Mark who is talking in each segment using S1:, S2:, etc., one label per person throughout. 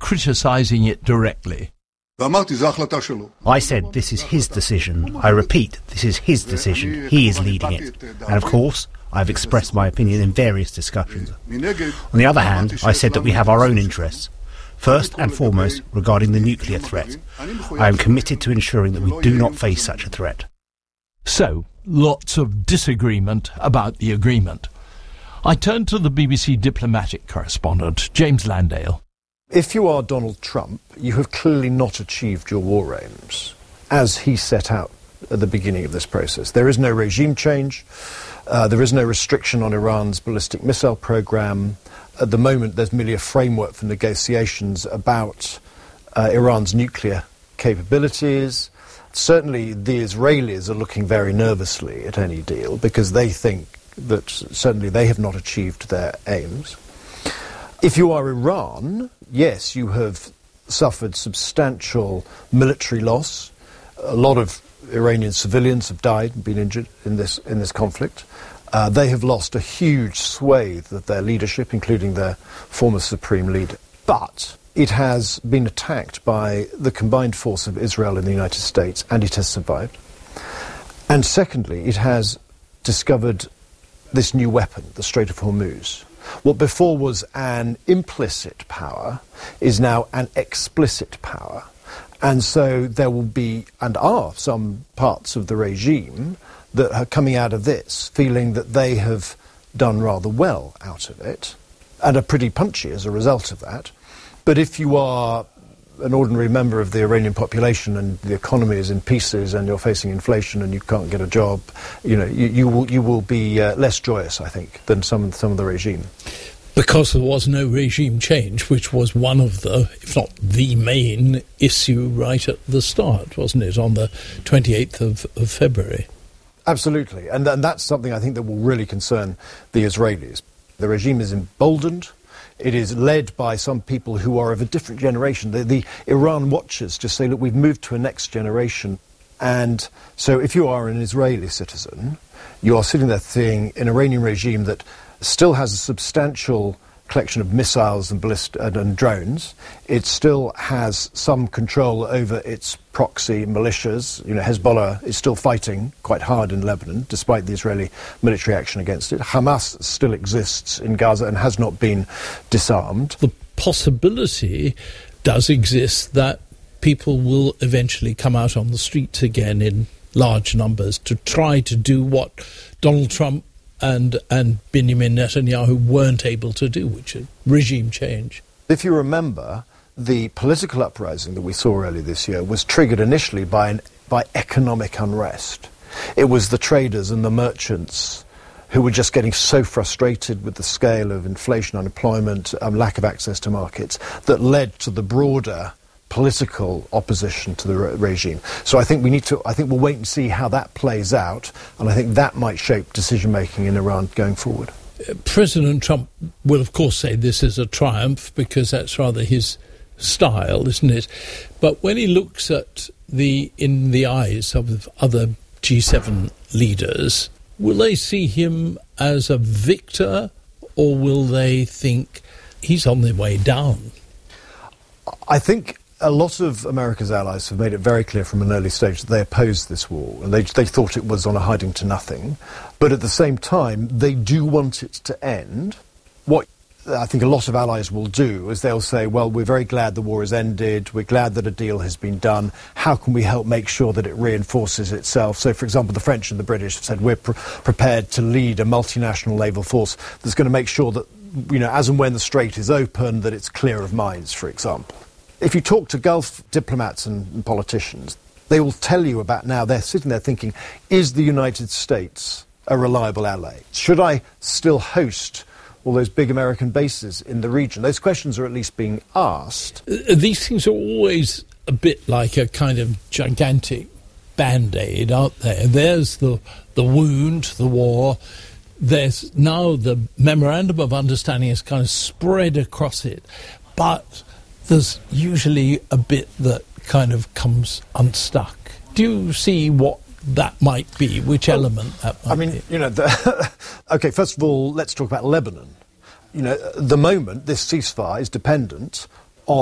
S1: criticising it directly.
S2: I said this is his decision. I repeat, this is his decision. He is leading it. And of course, I've expressed my opinion in various discussions. On the other hand, I said that we have our own interests. First and foremost, regarding the nuclear threat. I am committed to ensuring that we do not face such a threat.
S1: So, lots of disagreement about the agreement. I turn to the BBC diplomatic correspondent, James Landale.
S3: If you are Donald Trump, you have clearly not achieved your war aims, as he set out at the beginning of this process. There is no regime change. There is no restriction on Iran's ballistic missile program. At the moment, there's merely a framework for negotiations about Iran's nuclear capabilities. Certainly, the Israelis are looking very nervously at any deal because they think that certainly they have not achieved their aims. If you are Iran, yes, you have suffered substantial military loss. A lot of Iranian civilians have died and been injured in this conflict. They have lost a huge swathe of their leadership, including their former supreme leader. But it has been attacked by the combined force of Israel and the United States, and it has survived. And secondly, it has discovered this new weapon, the Strait of Hormuz. What before was an implicit power is now an explicit power. And so there will be, and are, some parts of the regime that are coming out of this feeling that they have done rather well out of it and are pretty punchy as a result of that. But if you are an ordinary member of the Iranian population and the economy is in pieces and you're facing inflation and you can't get a job, you will be less joyous, I think, than some of the regime.
S4: Because there was no regime change, which was one of the, if not the main issue right at the start, wasn't it, on the 28th of February?
S3: Absolutely, and that's something I think that will really concern the Israelis. The regime is emboldened. It is led by some people who are of a different generation. The Iran watchers just say, look, we've moved to a next generation. And so if you are an Israeli citizen, you are sitting there seeing an Iranian regime that still has a substantial collection of missiles and drones. It still has some control over its proxy militias. Hezbollah is still fighting quite hard in Lebanon, despite the Israeli military action against it. Hamas still exists in Gaza and has not been disarmed.
S4: The possibility does exist that people will eventually come out on the streets again in large numbers to try to do what Donald Trump and Benjamin Netanyahu weren't able to do, which is regime change.
S3: If you remember, the political uprising that we saw earlier this year was triggered initially by economic unrest. It was the traders and the merchants who were just getting so frustrated with the scale of inflation, unemployment, lack of access to markets, that led to the broader political opposition to the regime. So I think we'll wait and see how that plays out, and I think that might shape decision-making in Iran going forward.
S4: President Trump will, of course, say this is a triumph because that's rather his style, isn't it? But when he looks at in the eyes of other G7 leaders, will they see him as a victor, or will they think he's on the way down?
S3: I think a lot of America's allies have made it very clear from an early stage that they opposed this war, and they thought it was on a hiding to nothing. But at the same time, they do want it to end. What I think a lot of allies will do is they'll say, well, we're very glad the war has ended, we're glad that a deal has been done, how can we help make sure that it reinforces itself? So, for example, the French and the British have said we're prepared to lead a multinational naval force that's going to make sure that, as and when the strait is open, that it's clear of mines, for example. If you talk to Gulf diplomats and politicians, they will tell you about now, they're sitting there thinking, is the United States a reliable ally? Should I still host all those big American bases in the region? Those questions are at least being asked.
S4: These things are always a bit like a kind of gigantic Band-Aid, aren't they? There's the wound, the war. There's now the memorandum of understanding is kind of spread across it. But there's usually a bit that kind of comes unstuck. Do you see what that might be, which element that might be?
S3: Okay, first of all, let's talk about Lebanon. At the moment, this ceasefire is dependent on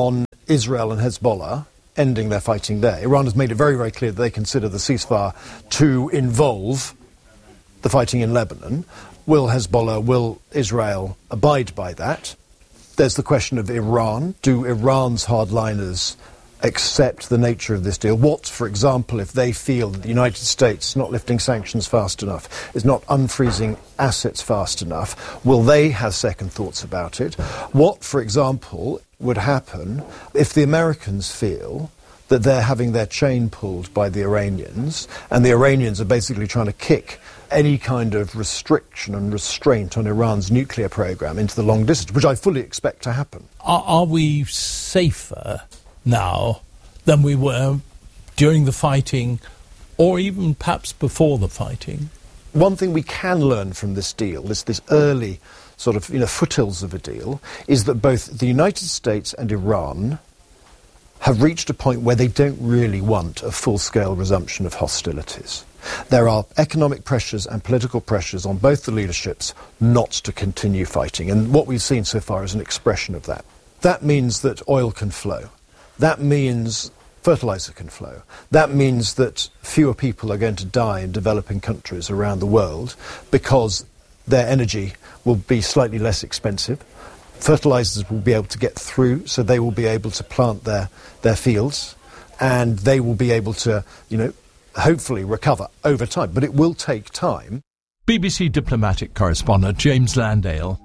S3: Israel and Hezbollah ending their fighting there. Iran has made it very, very clear that they consider the ceasefire to involve the fighting in Lebanon. Will Hezbollah, will Israel abide by that? There's the question of Iran. Do Iran's hardliners accept the nature of this deal? What, for example, if they feel that the United States is not lifting sanctions fast enough, is not unfreezing assets fast enough? Will they have second thoughts about it? What, for example, would happen if the Americans feel that they're having their chain pulled by the Iranians, and the Iranians are basically trying to kick any kind of restriction and restraint on Iran's nuclear program into the long distance, which I fully expect to happen?
S4: Are we safer now than we were during the fighting, or even perhaps before the fighting?
S3: One thing we can learn from this deal, this early sort of foothills of a deal, is that both the United States and Iran have reached a point where they don't really want a full-scale resumption of hostilities. There are economic pressures and political pressures on both the leaderships not to continue fighting, and what we've seen so far is an expression of that. That means that oil can flow. That means fertilizer can flow. That means that fewer people are going to die in developing countries around the world because their energy will be slightly less expensive. Fertilizers will be able to get through, so they will be able to plant their fields, and they will be able to, hopefully recover over time. But it will take time.
S1: BBC diplomatic correspondent James Landale.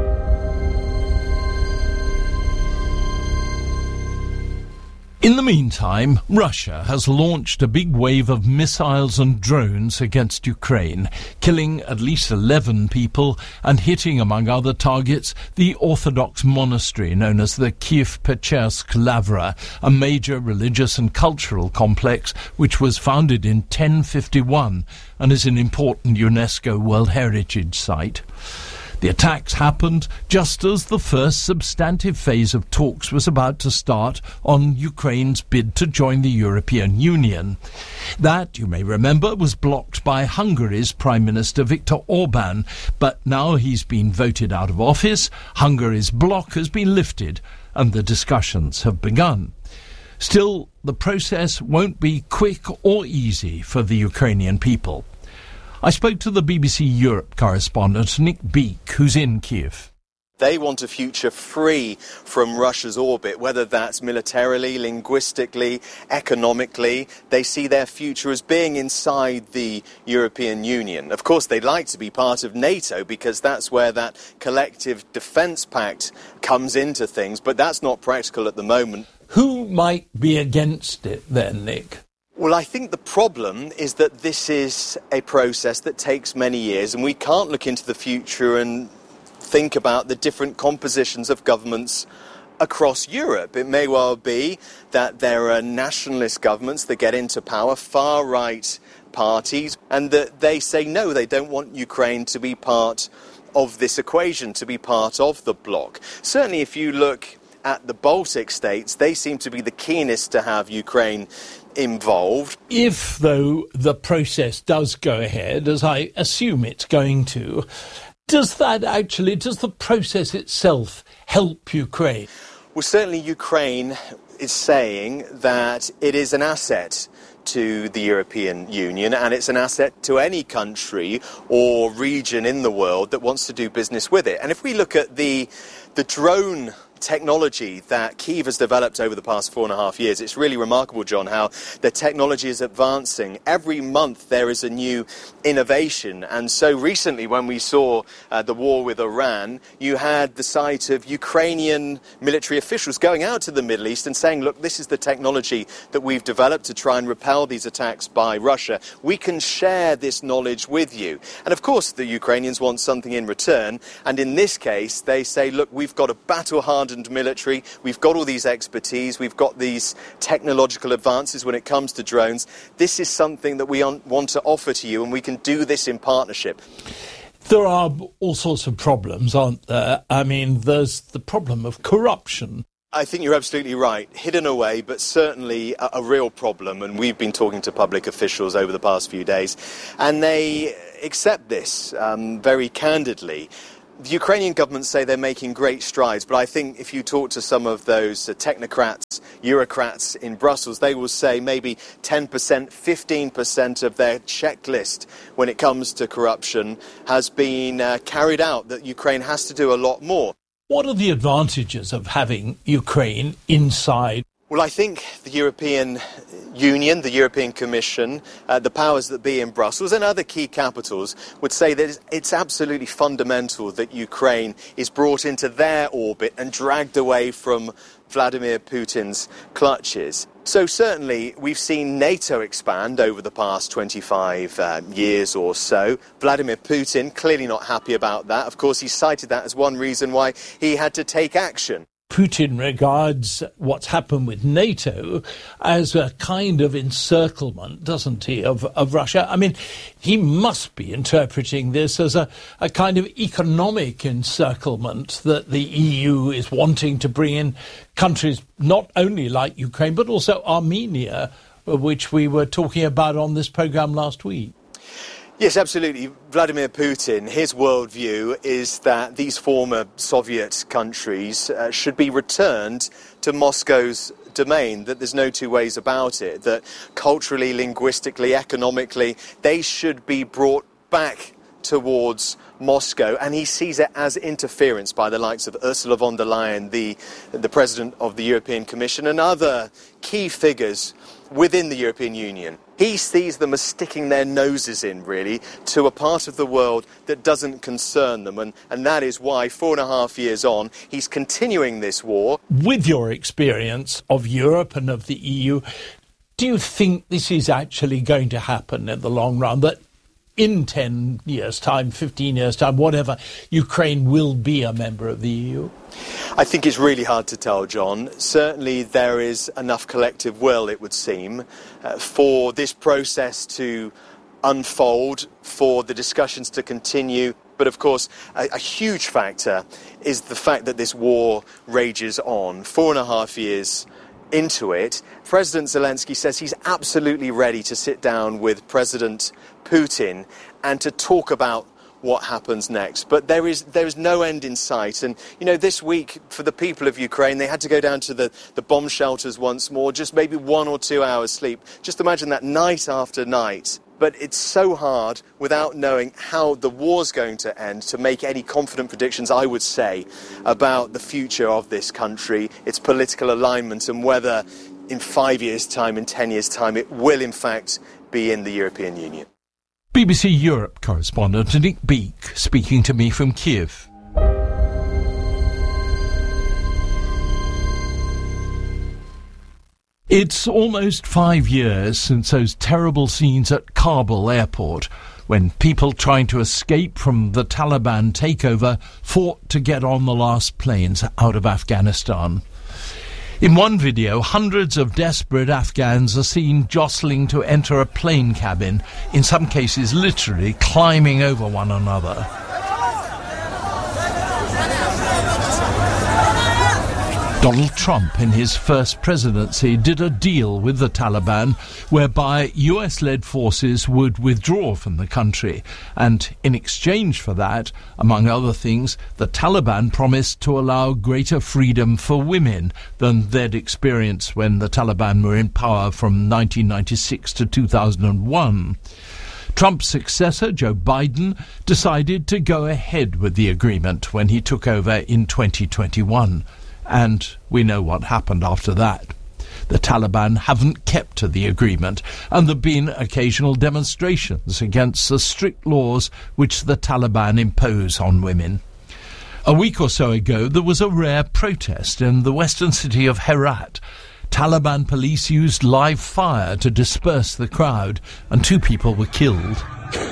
S1: In the meantime, Russia has launched a big wave of missiles and drones against Ukraine, killing at least 11 people and hitting, among other targets, the Orthodox monastery known as the Kiev-Pechersk Lavra, a major religious and cultural complex which was founded in 1051 and is an important UNESCO World Heritage Site. The attacks happened just as the first substantive phase of talks was about to start on Ukraine's bid to join the European Union. That, you may remember, was blocked by Hungary's Prime Minister Viktor Orban, but now he's been voted out of office, Hungary's block has been lifted, and the discussions have begun. Still, the process won't be quick or easy for the Ukrainian people. I spoke to the BBC Europe correspondent Nick Beake, who's in Kiev.
S5: They want a future free from Russia's orbit, whether that's militarily, linguistically, economically. They see their future as being inside the European Union. Of course, they'd like to be part of NATO because that's where that collective defence pact comes into things, but that's not practical at the moment.
S4: Who might be against it then, Nick?
S5: Well, I think the problem is that this is a process that takes many years, and we can't look into the future and think about the different compositions of governments across Europe. It may well be that there are nationalist governments that get into power, far-right parties, and that they say no, they don't want Ukraine to be part of this equation, to be part of the bloc. Certainly if you look at the Baltic states, they seem to be the keenest to have Ukraine involved.
S4: If, though, the process does go ahead, as I assume it's going to, does the process itself help Ukraine?
S5: Well, certainly Ukraine is saying that it is an asset to the European Union, and it's an asset to any country or region in the world that wants to do business with it. And if we look at the drone technology that Kyiv has developed over the past 4.5 years, it's really remarkable, John, how the technology is advancing. Every month there is a new innovation, and so recently when we saw the war with Iran, you had the sight of Ukrainian military officials going out to the Middle East and saying, look, this is the technology that we've developed to try and repel these attacks by Russia. We can share this knowledge with you. And of course the Ukrainians want something in return, and in this case they say, look, we've got a battle-hardened military, we've got all these expertise, we've got these technological advances when it comes to drones. This is something that we want to offer to you, and we can do this in partnership.
S4: There are all sorts of problems, aren't there? I mean, there's the problem of corruption.
S5: I think you're absolutely right. Hidden away, but certainly a real problem. And we've been talking to public officials over the past few days, and they accept this very candidly. The Ukrainian government say they're making great strides, but I think if you talk to some of those technocrats, bureaucrats in Brussels, they will say maybe 10%, 15% of their checklist when it comes to corruption has been carried out, that Ukraine has to do a lot more.
S4: What are the advantages of having Ukraine inside?
S5: Well, I think the European Union, the European Commission, the powers that be in Brussels and other key capitals would say that it's absolutely fundamental that Ukraine is brought into their orbit and dragged away from Vladimir Putin's clutches. So certainly we've seen NATO expand over the past 25 years or so. Vladimir Putin clearly not happy about that. Of course, he cited that as one reason why he had to take action.
S4: Putin regards what's happened with NATO as a kind of encirclement, doesn't he, of Russia? I mean, he must be interpreting this as a kind of economic encirclement that the EU is wanting to bring in countries not only like Ukraine, but also Armenia, which we were talking about on this programme last week.
S5: Yes, absolutely. Vladimir Putin, his worldview is that these former Soviet countries should be returned to Moscow's domain, that there's no two ways about it, that culturally, linguistically, economically, they should be brought back towards Moscow, and he sees it as interference by the likes of Ursula von der Leyen, the President of the European Commission, and other key figures within the European Union. He sees them as sticking their noses in, really, to a part of the world that doesn't concern them. And that is why, 4.5 years on, he's continuing this war.
S4: With your experience of Europe and of the EU, do you think this is actually going to happen in the long run, that in 10 years' time, 15 years' time, whatever, Ukraine will be a member of the EU?
S5: I think it's really hard to tell, John. Certainly there is enough collective will, it would seem, for this process to unfold, for the discussions to continue. But of course, a huge factor is the fact that this war rages on. 4.5 years into it, President Zelensky says he's absolutely ready to sit down with President Putin and to talk about what happens next. But there is no end in sight. And, you know, this week, for the people of Ukraine, they had to go down to the bomb shelters once more, just maybe 1 or 2 hours sleep. Just imagine that night after night. But it's so hard, without knowing how the war's going to end, to make any confident predictions, I would say, about the future of this country, its political alignment, and whether in 5 years' time, in 10 years' time, it will in fact be in the European Union.
S1: BBC Europe correspondent Nick Beake speaking to me from Kiev. It's almost 5 years since those terrible scenes at Kabul airport, when people trying to escape from the Taliban takeover fought to get on the last planes out of Afghanistan. In one video, hundreds of desperate Afghans are seen jostling to enter a plane cabin, in some cases literally climbing over one another. Donald Trump, in his first presidency, did a deal with the Taliban whereby US-led forces would withdraw from the country. And in exchange for that, among other things, the Taliban promised to allow greater freedom for women than they'd experienced when the Taliban were in power from 1996 to 2001. Trump's successor, Joe Biden, decided to go ahead with the agreement when he took over in 2021. And we know what happened after that. The Taliban haven't kept to the agreement, and there have been occasional demonstrations against the strict laws which the Taliban impose on women. A week or so ago, there was a rare protest in the western city of Herat. Taliban police used live fire to disperse the crowd, and 2 people were killed.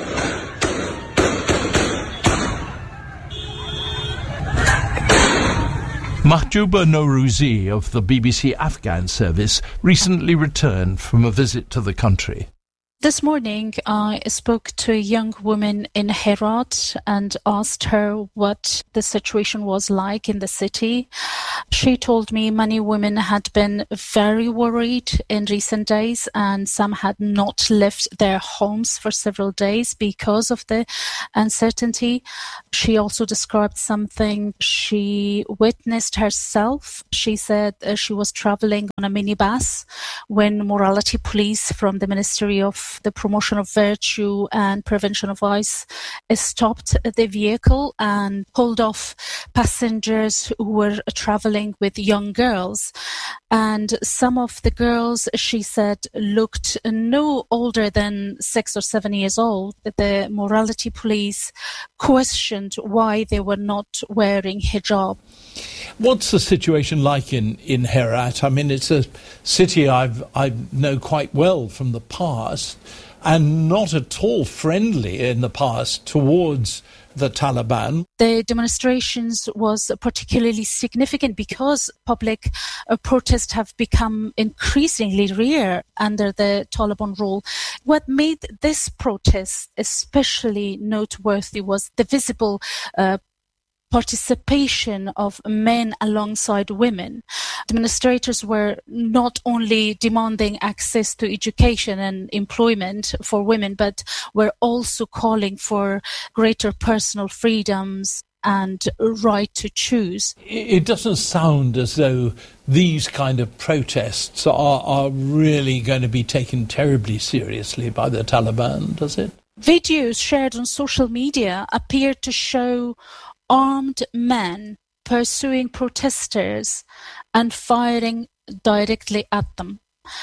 S1: Mahjouba Norouzi of the BBC Afghan service recently returned from a visit to the country.
S6: This morning, I spoke to a young woman in Herat and asked her what the situation was like in the city. She told me many women had been very worried in recent days, and some had not left their homes for several days because of the uncertainty. She also described something she witnessed herself. She said she was traveling on a minibus when morality police from the Ministry of the Promotion of Virtue and Prevention of Vice stopped the vehicle and pulled off passengers who were traveling with young girls. And some of the girls, she said, looked no older than 6 or 7 years old. The morality police questioned why they were not wearing hijab.
S4: What's the situation like in Herat? I mean, it's a city I know quite well from the past, and not at all friendly in the past towards the Taliban.
S6: The demonstrations was particularly significant because public protests have become increasingly rare under the Taliban rule. What made this protest especially noteworthy was the visible participation of men alongside women. Demonstrators were not only demanding access to education and employment for women, but were also calling for greater personal freedoms and right to choose.
S4: It doesn't sound as though these kind of protests are really going to be taken terribly seriously by the Taliban, does it?
S6: Videos shared on social media appear to show armed men pursuing protesters and firing directly at them.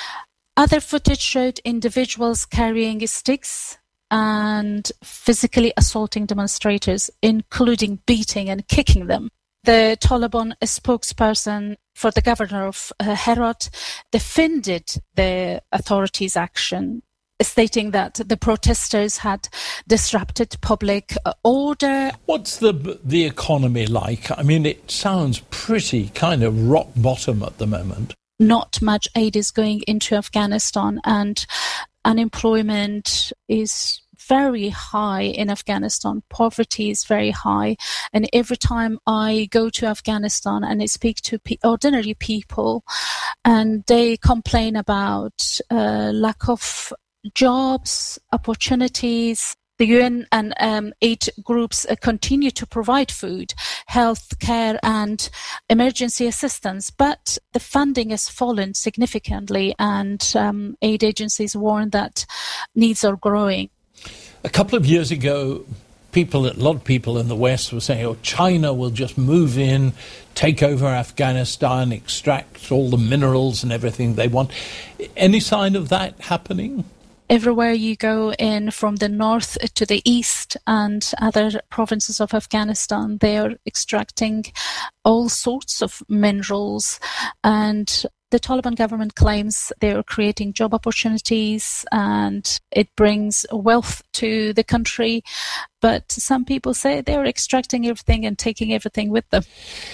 S6: Other footage showed individuals carrying sticks and physically assaulting demonstrators, including beating and kicking them. The Taliban spokesperson for the governor of Herat defended the authorities' action, stating that the protesters had disrupted public order.
S4: What's the economy like? I mean, it sounds pretty kind of rock bottom at the moment.
S6: Not much aid is going into Afghanistan, and unemployment is very high in Afghanistan. Poverty is very high. And every time I go to Afghanistan and I speak to ordinary people, and they complain about lack of jobs, opportunities. The UN and aid groups continue to provide food, health care and emergency assistance, but the funding has fallen significantly, and aid agencies warn that needs are growing.
S4: A couple of years ago, a lot of people in the West were saying, China will just move in, take over Afghanistan, extract all the minerals and everything they want. Any sign of that happening?
S6: Everywhere you go in, from the north to the east and other provinces of Afghanistan, they are extracting all sorts of minerals, and the Taliban government claims they are creating job opportunities and it brings wealth to the country. But some people say they're extracting everything and taking everything with them.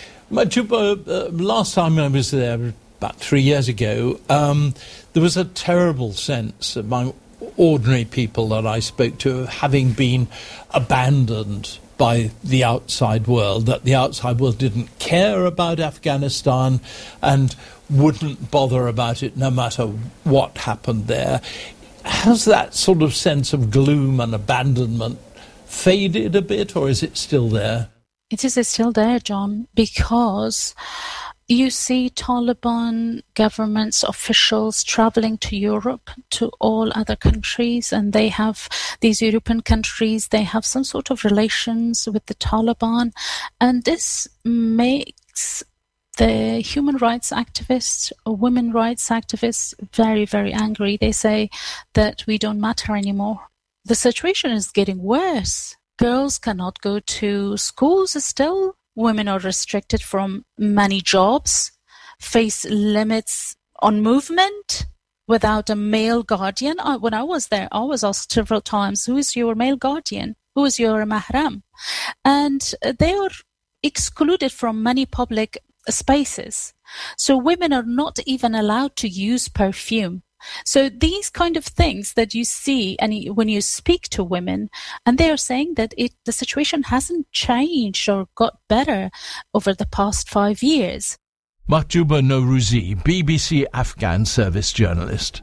S4: Mahjouba, last time I was there, about 3 years ago, there was a terrible sense among ordinary people that I spoke to of having been abandoned by the outside world, that the outside world didn't care about Afghanistan and wouldn't bother about it no matter what happened there. Has that sort of sense of gloom and abandonment faded a bit, or is it still there?
S6: It is still there, John, because you see Taliban government's officials traveling to Europe, to all other countries, and they have these European countries, they have some sort of relations with the Taliban, and this makes the human rights activists, women rights activists, very, very angry. They say that we don't matter anymore. The situation is getting worse. Girls cannot go to schools still. Women are restricted from many jobs, face limits on movement without a male guardian. When I was there, I was asked several times, who is your male guardian? Who is your mahram? And they are excluded from many public spaces. So women are not even allowed to use perfume. So these kind of things that you see and when you speak to women, and they are saying that the situation hasn't changed or got better over the past 5 years.
S1: Mahjouba Norouzi, BBC Afghan service journalist.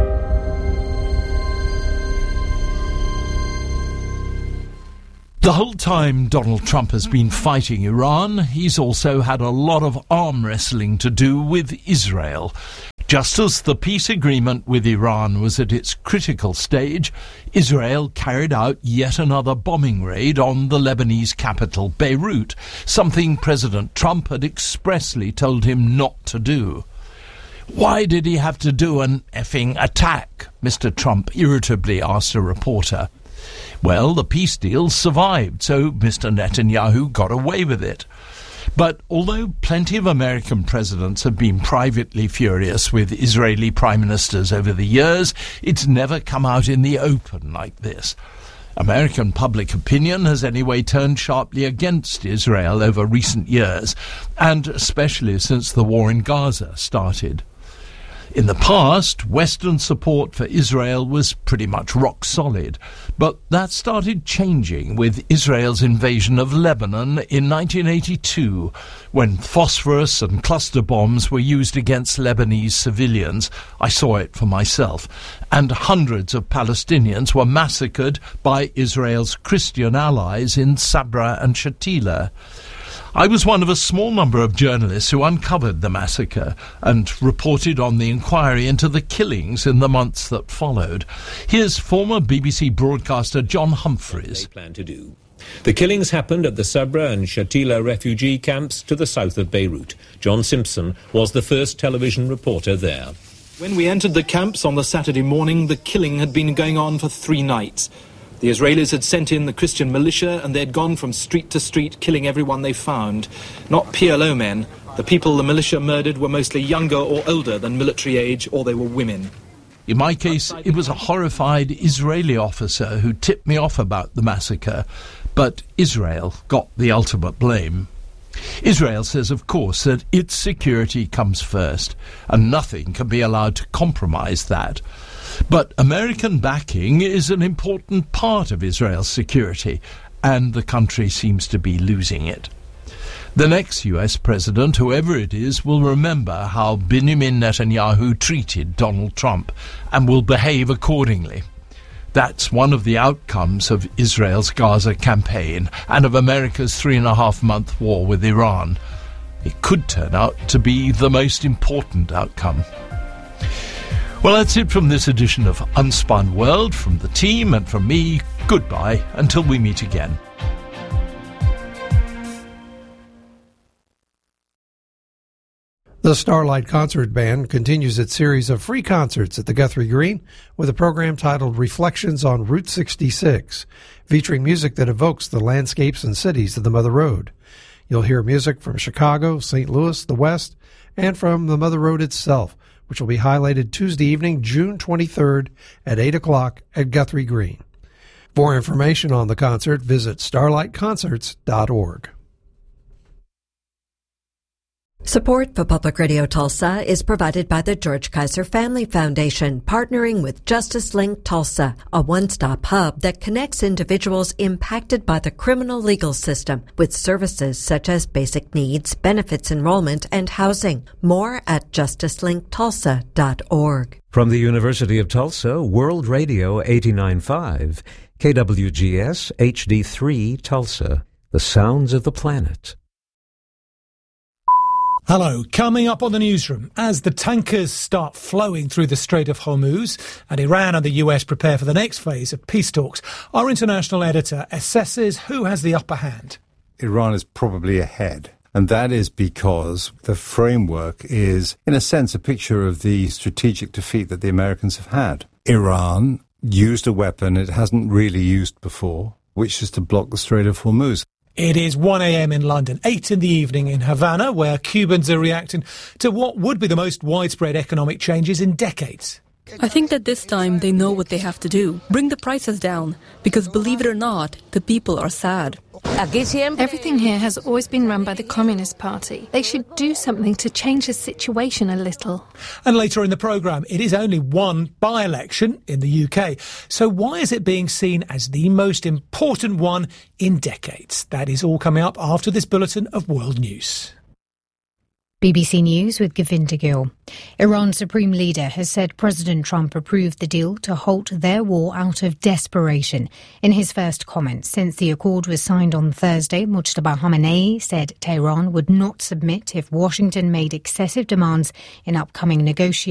S1: The whole time Donald Trump has been fighting Iran, he's also had a lot of arm wrestling to do with Israel. Just as the peace agreement with Iran was at its critical stage, Israel carried out yet another bombing raid on the Lebanese capital, Beirut, something President Trump had expressly told him not to do. Why did he have to do an effing attack? Mr. Trump irritably asked a reporter. Well, the peace deal survived, so Mr. Netanyahu got away with it. But although plenty of American presidents have been privately furious with Israeli prime ministers over the years, it's never come out in the open like this. American public opinion has anyway turned sharply against Israel over recent years, and especially since the war in Gaza started. In the past, Western support for Israel was pretty much rock solid, but that started changing with Israel's invasion of Lebanon in 1982, when phosphorus and cluster bombs were used against Lebanese civilians. I saw it for myself, and hundreds of Palestinians were massacred by Israel's Christian allies in Sabra and Shatila. I was one of a small number of journalists who uncovered the massacre and reported on the inquiry into the killings in the months that followed. Here's former BBC broadcaster John Humphreys.
S7: The killings happened at the Sabra and Shatila refugee camps to the south of Beirut. John Simpson was the first television reporter there.
S8: When we entered the camps on the Saturday morning, the killing had been going on for 3 nights. The Israelis had sent in the Christian militia and they had gone from street to street killing everyone they found. Not PLO men. The people the militia murdered were mostly younger or older than military age, or they were women.
S1: In my case, it was a horrified Israeli officer who tipped me off about the massacre, but Israel got the ultimate blame. Israel says, of course, that its security comes first, and nothing can be allowed to compromise that. But American backing is an important part of Israel's security, and the country seems to be losing it. The next US president, whoever it is, will remember how Benjamin Netanyahu treated Donald Trump and will behave accordingly. That's one of the outcomes of Israel's Gaza campaign and of America's 3.5-month war with Iran. It could turn out to be the most important outcome. Well, that's it from this edition of Unspun World. From the team and from me, goodbye until we meet again.
S9: The Starlight Concert Band continues its series of free concerts at the Guthrie Green with a program titled Reflections on Route 66, featuring music that evokes the landscapes and cities of the Mother Road. You'll hear music from Chicago, St. Louis, the West, and from the Mother Road itself, which will be highlighted Tuesday evening, June 23rd at 8 o'clock at Guthrie Green. For information on the concert, visit starlightconcerts.org.
S10: Support for Public Radio Tulsa is provided by the George Kaiser Family Foundation, partnering with Justice Link Tulsa, a one-stop hub that connects individuals impacted by the criminal legal system with services such as basic needs, benefits enrollment, and housing. More at justicelinkTulsa.org.
S11: From the University of Tulsa, World Radio 89.5, KWGS HD3 Tulsa, the sounds of the planet.
S12: Hello. Coming up on the newsroom, as the tankers start flowing through the Strait of Hormuz and Iran and the US prepare for the next phase of peace talks, our international editor assesses who has the upper hand.
S13: Iran is probably ahead. And that is because the framework is, in a sense, a picture of the strategic defeat that the Americans have had. Iran used a weapon it hasn't really used before, which is to block the Strait of Hormuz.
S12: It is 1 a.m. in London, 8 in the evening in Havana, where Cubans are reacting to what would be the most widespread economic changes in decades.
S14: I think that this time they know what they have to do. Bring the prices down. Because believe it or not, the people are sad. Everything here has always been run by the Communist Party. They should do something to change the situation a little.
S12: And later in the programme, it is only one by-election in the UK. So why is it being seen as the most important one in decades? That is all coming up after this bulletin of world news.
S15: BBC News with Govinda Gill. Iran's supreme leader has said President Trump approved the deal to halt their war out of desperation. In his first comments since the accord was signed on Thursday, Mujtaba Khamenei said Tehran would not submit if Washington made excessive demands in upcoming negotiations.